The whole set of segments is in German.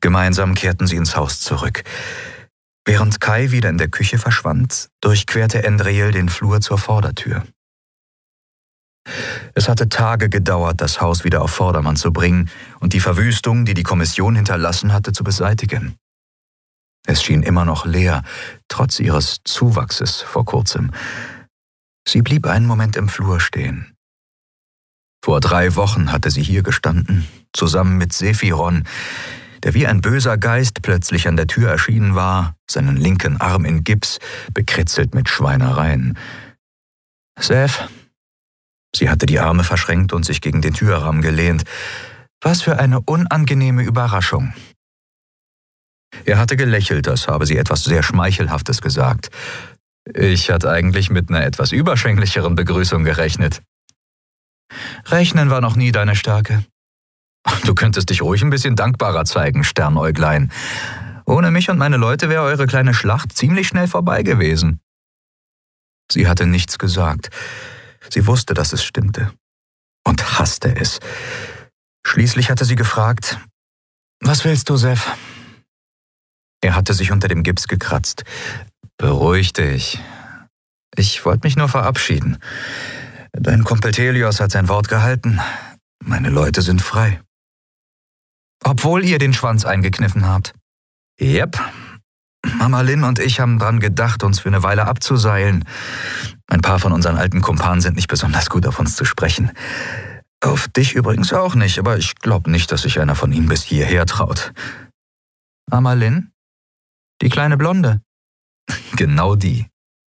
Gemeinsam kehrten sie ins Haus zurück. Während Kai wieder in der Küche verschwand, durchquerte Andriel den Flur zur Vordertür. Es hatte Tage gedauert, das Haus wieder auf Vordermann zu bringen und die Verwüstung, die die Kommission hinterlassen hatte, zu beseitigen. Es schien immer noch leer, trotz ihres Zuwachses vor kurzem. Sie blieb einen Moment im Flur stehen. Vor 3 Wochen hatte sie hier gestanden, zusammen mit Sephiron, der wie ein böser Geist plötzlich an der Tür erschienen war, seinen linken Arm in Gips, bekritzelt mit Schweinereien. Seph. Sie hatte die Arme verschränkt und sich gegen den Türrahmen gelehnt. Was für eine unangenehme Überraschung. Er hatte gelächelt, als habe sie etwas sehr Schmeichelhaftes gesagt. Ich hatte eigentlich mit einer etwas überschwänglicheren Begrüßung gerechnet. Rechnen war noch nie deine Stärke. Du könntest dich ruhig ein bisschen dankbarer zeigen, Sternäuglein. Ohne mich und meine Leute wäre eure kleine Schlacht ziemlich schnell vorbei gewesen. Sie hatte nichts gesagt. Sie wusste, dass es stimmte. Und hasste es. Schließlich hatte sie gefragt, »Was willst du, Seph?« Er hatte sich unter dem Gips gekratzt. »Beruhig dich. Ich wollte mich nur verabschieden. Dein Kumpel Telios hat sein Wort gehalten. Meine Leute sind frei.« »Obwohl ihr den Schwanz eingekniffen habt?« »Yep. Mama Lynn und ich haben dran gedacht, uns für eine Weile abzuseilen. Ein paar von unseren alten Kumpanen sind nicht besonders gut auf uns zu sprechen. Auf dich übrigens auch nicht, aber ich glaube nicht, dass sich einer von ihnen bis hierher traut.« »Mama Lynn? Die kleine Blonde?« »Genau die.«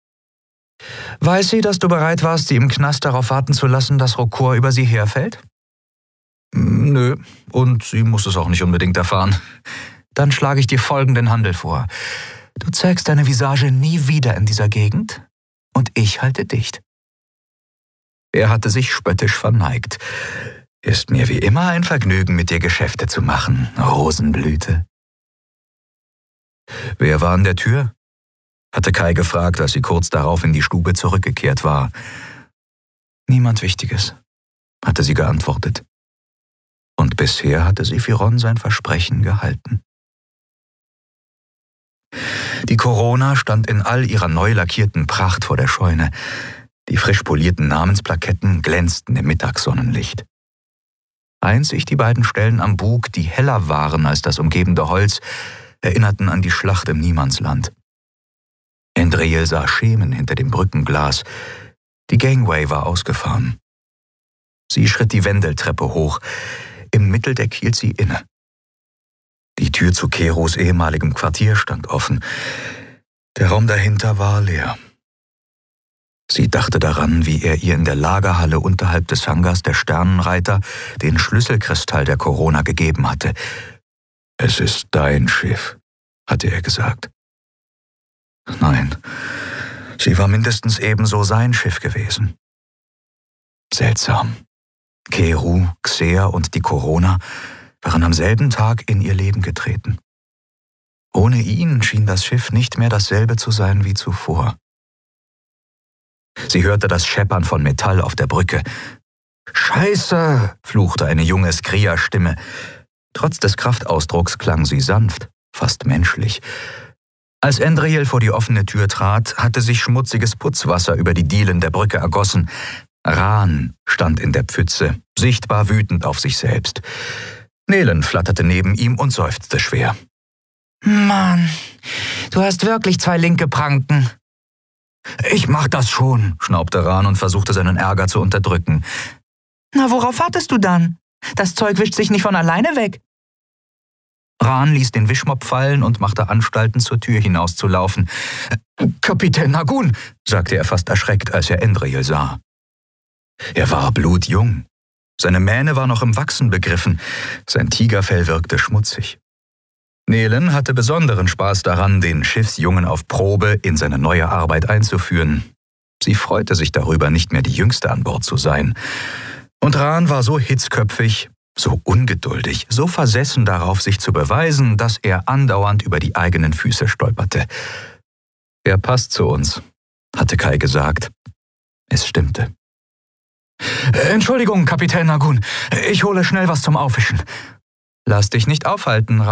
»Weiß sie, dass du bereit warst, sie im Knast darauf warten zu lassen, dass Rokor über sie herfällt?« »Nö, und sie muss es auch nicht unbedingt erfahren.« »Dann schlage ich dir folgenden Handel vor. Du zeigst deine Visage nie wieder in dieser Gegend und ich halte dicht.« Er hatte sich spöttisch verneigt. »Ist mir wie immer ein Vergnügen, mit dir Geschäfte zu machen, Rosenblüte.« »Wer war an der Tür?« hatte Kai gefragt, als sie kurz darauf in die Stube zurückgekehrt war. »Niemand Wichtiges«, hatte sie geantwortet. Und bisher hatte Sephiron sein Versprechen gehalten. Die Corona stand in all ihrer neu lackierten Pracht vor der Scheune. Die frisch polierten Namensplaketten glänzten im Mittagssonnenlicht. Einzig die beiden Stellen am Bug, die heller waren als das umgebende Holz, erinnerten an die Schlacht im Niemandsland. Andriel sah Schemen hinter dem Brückenglas. Die Gangway war ausgefahren. Sie schritt die Wendeltreppe hoch. Im Mitteldeck hielt sie inne. Die Tür zu Keros ehemaligem Quartier stand offen. Der Raum dahinter war leer. Sie dachte daran, wie er ihr in der Lagerhalle unterhalb des Hangars der Sternenreiter den Schlüsselkristall der Corona gegeben hatte. »Es ist dein Schiff«, hatte er gesagt. Nein, sie war mindestens ebenso sein Schiff gewesen. Seltsam. Keru, Xer und die Corona waren am selben Tag in ihr Leben getreten. Ohne ihn schien das Schiff nicht mehr dasselbe zu sein wie zuvor. Sie hörte das Scheppern von Metall auf der Brücke. »Scheiße«, fluchte eine junge Skria-Stimme. Trotz des Kraftausdrucks klang sie sanft, fast menschlich. Als Andriel vor die offene Tür trat, hatte sich schmutziges Putzwasser über die Dielen der Brücke ergossen. Ran stand in der Pfütze, sichtbar wütend auf sich selbst. Nelen flatterte neben ihm und seufzte schwer. »Mann, du hast wirklich 2 linke Pranken.« »Ich mach das schon«, schnaubte Ran und versuchte seinen Ärger zu unterdrücken. »Na, worauf wartest du dann? Das Zeug wischt sich nicht von alleine weg.« Ran ließ den Wischmopp fallen und machte Anstalten, zur Tür hinauszulaufen. »Kapitän Nagun«, sagte er fast erschreckt, als er Andriel sah. Er war blutjung. Seine Mähne war noch im Wachsen begriffen. Sein Tigerfell wirkte schmutzig. Nelen hatte besonderen Spaß daran, den Schiffsjungen auf Probe in seine neue Arbeit einzuführen. Sie freute sich darüber, nicht mehr die Jüngste an Bord zu sein. Und Ran war so hitzköpfig, so ungeduldig, so versessen darauf, sich zu beweisen, dass er andauernd über die eigenen Füße stolperte. »Er passt zu uns«, hatte Kai gesagt. Es stimmte. »Entschuldigung, Kapitän Nagun, ich hole schnell was zum Aufwischen.« »Lass dich nicht aufhalten,